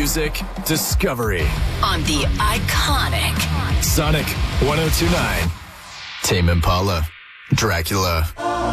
music discovery on the iconic Sonic 102.9. Tame Impala, Dracula.